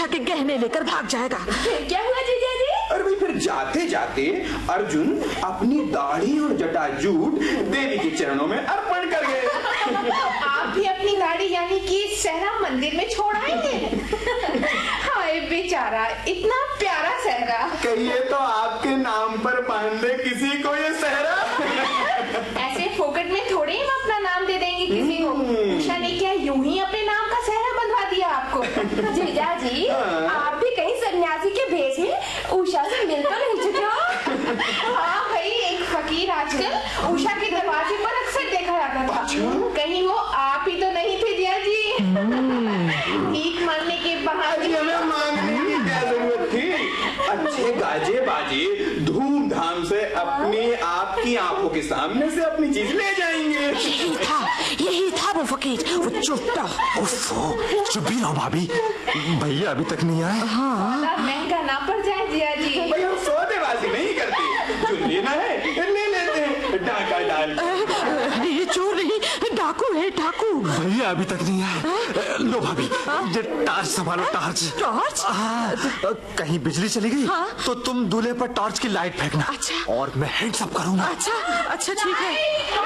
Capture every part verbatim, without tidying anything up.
उषा के गहने लेकर भाग जाएगा। क्या हुआ जीजा जी? अरे भाई फिर जाते जाते अर्जुन अपनी दाढ़ी और जटाजूट देवी के चरणों में अर्पण कर गए। आप भी अपनी दाढ़ी यानी कि सहरा मंदिर में छोड़ आएंगे? हाय बेचारा, इतना प्यारा सहरा। कहिए तो आपके नाम पर बांध दे किसी को ये सहरा। ऐसे फोकट में थोड़े ही हम अपना नाम दे देंगे किसी को। उषा ने क्या यूं ही अपने नाम का सहरा बंधवा दिया आपको? जीजा जी, आप भी कहीं सन्यासी के भेष में उषा से मिल तो नहीं चुके हो? हाँ भाई, एक फकीर आजकल उषा के दरवाजे पर अक्सर देखा जाता था। कहीं वो आप ही तो नहीं थे जिया जी? भीख मांगने के बहाने। हमें मांगने की क्या जरूरत थी? अच्छे गाजे बाजे धूमधाम से अपनी आपकी आंखों के सामने से अपनी चीज ले जाएंगे। यही था, यही था वो फकीर, वो चुट्टा। चुप भी रहो भाभी, भैया अभी तक नहीं आए। हाँ, महंगा ना पड़ जाए जिया जी। भाई हम सौदेबाजी नहीं करते, जो लेना है ले लेते हैं डाका डाल। ये चोर नहीं, डाकू है, डाकू। भैया अभी तक नहीं आए। लो भाभी, ये टार्च संभालो, टार्च। टॉर्च? हाँ, कहीं बिजली चली गई हाँ? तो तुम दूल्हे पर टॉर्च की लाइट फेंकना। अच्छा। और मैं हैंड्स अप करूंगा। अच्छा अच्छा ठीक है।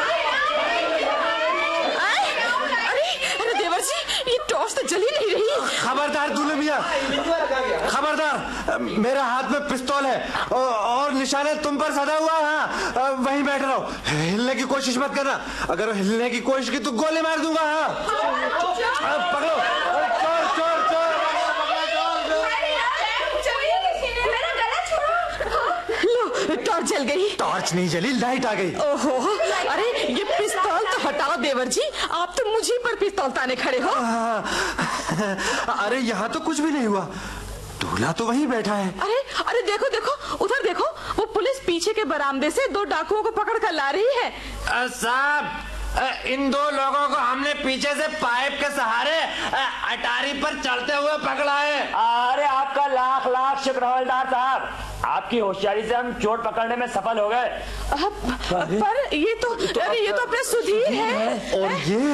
अरे अरे देवर जी, ये टॉर्च तो जल ही नहीं रही। खबरदार दूल्हे भैया, खबरदार, मेरे हाथ में पिस्तौल है और निशाना तुम पर सदा हुआ है। हाँ, वहीं बैठ रहो, हिलने की कोशिश मत करना। अगर हिलने की कोशिश की तो गोली मार दूंगा। हाँ, पकड़ो, चोर चोर चोर। टॉर्च जल गई। टॉर्च नहीं जली, लाइट आ गई। ओहो, अरे ये पिस्तौल तो हटाओ देवर जी, आप तो मुझे पर पिस्तौल ताने खड़े हो। अरे यहाँ तो कुछ भी नहीं हुआ, दूल्हा तो वहीं बैठा है। अरे अरे देखो देखो, उधर देखो, वो पुलिस पीछे के बरामदे से दो डाकुओं को पकड़ कर ला रही है। साहब, इन दो लोगों को हमने पीछे से पाइप के सहारे अटारी पर चढ़ते हुए पकड़ा है। अरे आपका लाख लाख शुक्र हवलदार साहब, आपकी होशियारी से हम चोर पकड़ने में सफल हो गए। पर ये तो, तो अरे ये तो अपने सुधीर है। और ये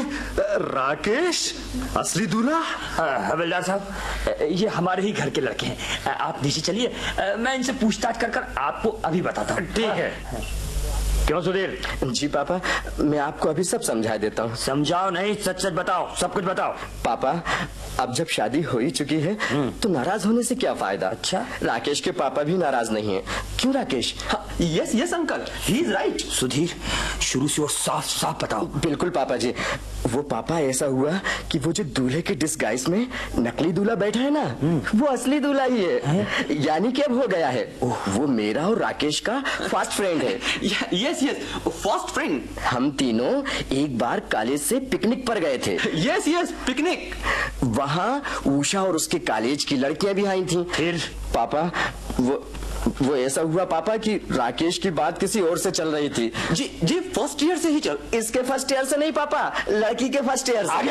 राकेश असली दूल्हा। हवलदार साहब, ये हमारे ही घर के लड़के हैं। आप नीचे चलिए, मैं इनसे पूछताछ कर कर आपको अभी बताता हूँ। ठीक है। क्यों सुधीर? जी पापा, मैं आपको अभी सब समझा देता हूँ। समझाओ नहीं, सच सच बताओ, सब कुछ बताओ। पापा, अब जब शादी हो ही चुकी है तो नाराज होने से क्या फायदा? अच्छा, राकेश के पापा भी नाराज नहीं है, क्यों Rakesh? Yes yes uncle, he is right. Sudhir, शुरू से वो साफ साफ बताओ। बिल्कुल पापा जी, वो पापा ऐसा हुआ कि वो जो दूल्हे के डिस्गाइज में नकली दूल्हा बैठा है ना, वो असली दूल्हा ही है, है? यानी कि अब हो गया है, वो मेरा और राकेश का फास्ट फ्रेंड है। Yes yes, fast friend. हम तीनों एक बार कॉलेज से पिकनिक पर गए थे। Yes yes, picnic. वहाँ उषा और उसके कॉलेज की लड़कियां भी आई थी। फिर पापा, वो वो ऐसा हुआ पापा कि राकेश की बात किसी और से चल रही थी। जी जी, फर्स्ट ईयर से ही चल। इसके फर्स्ट ईयर से नहीं पापा, लड़की के फर्स्ट ईयर से। आगे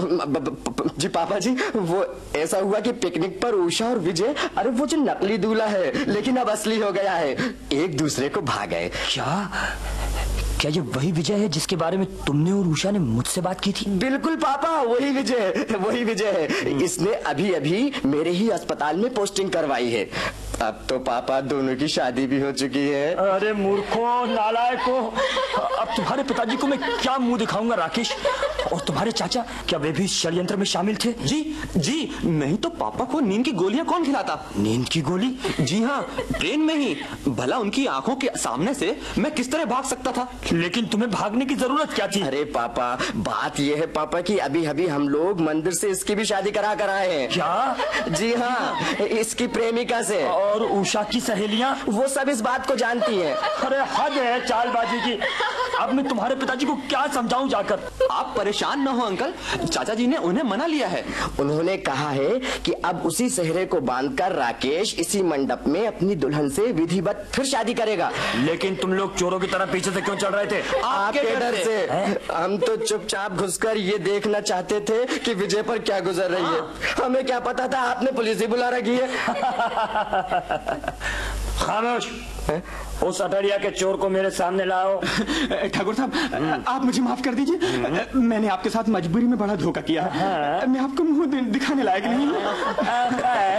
बोलो। जी पापा जी, वो ऐसा हुआ कि पिकनिक पर उषा और विजय, अरे वो जो नकली दूल्हा है लेकिन अब असली हो गया है, एक दूसरे को भाग गए। क्या क्या ये वही विजय है जिसके बारे में तुमने और उषा ने मुझसे बात की थी? बिल्कुल पापा, वही विजय वही विजय है। इसने अभी अभी मेरे ही अस्पताल में पोस्टिंग करवाई है। अब तो पापा दोनों की शादी भी हो चुकी है। अरे मूर्खों, नालायकों, अब तुम्हारे पिताजी को मैं क्या मुंह दिखाऊंगा राकेश? और तुम्हारे चाचा, क्या वे भी षड्यंत्र में शामिल थे? जी जी, नहीं तो पापा को नींद की गोलियां कौन खिलाता? नींद की गोली? जी हाँ, ट्रेन में ही। भला उनकी आंखों के सामने से मैं किस तरह भाग सकता था? लेकिन तुम्हें भागने की जरूरत क्या थी? अरे पापा, बात यह है पापा कि अभी अभी हम लोग मंदिर से इसकी भी शादी करा कर आए हैं। क्या? जी हाँ, इसकी प्रेमिका से। और उषा की सहेलियां? वो सब इस बात को जानती हैं। अरे हद है चालबाजी की। अब मैं तुम्हारे पिताजी को क्या समझाऊं जाकर? आप परेशान न हो अंकल, चाचा जी ने उन्हें मना लिया है। उन्होंने कहा है कि अब उसी सेहरे को बांधकर राकेश इसी मंडप में अपनी दुल्हन से विधिवत फिर शादी करेगा। लेकिन तुम लोग चोरों की तरह पीछे से क्यों चल रहे थे? आपके डर से। हम तो चुपचाप घुसकर ये देखना चाहते थे कि विजय पर क्या गुजर रही है। हमें क्या पता था आपने पुलिस ही बुला रखी है। खामोश, उस अटरिया के चोर को मेरे सामने लाओ। ठाकुर साहब, आप मुझे माफ कर दीजिए, मैंने आपके साथ मजबूरी में बड़ा धोखा किया। मैं आपको मुंह दिखाने लायक नहीं।